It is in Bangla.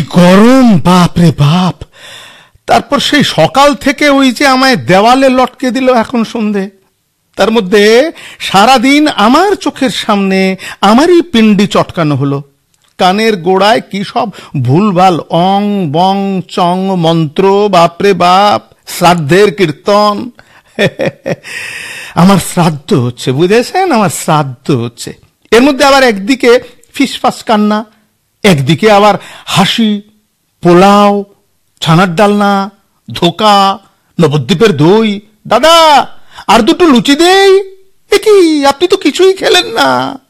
গরম, বাপ রে বাপ। তারপর সেই সকাল থেকে ওই যে আমায় দেওয়ালে লটকে দিল এখন সন্ধে, তার মধ্যে সারাদিন আমার চোখের সামনে আমারই পিণ্ডি চটকানো হলো। কানের গোড়ায় কি সব ভুলভাল অং বং চং মন্ত্র, বাপরে বাপ, শ্রাদ্ধের কীর্তন। আমার শ্রাদ্ধ হচ্ছে, বুঝেছেন, আমার শ্রাদ্ধ হচ্ছে। এর মধ্যে আবার একদিকে ফিসফাস কান্না, একদিকে আবার হাসি, পোলাও, ছানার ডালনা, ধোকা, নবদ্বীপের দই। দাদা আর দুটো লুচি দেই। এ কি, আপনি তো কিছুই খেলেন না।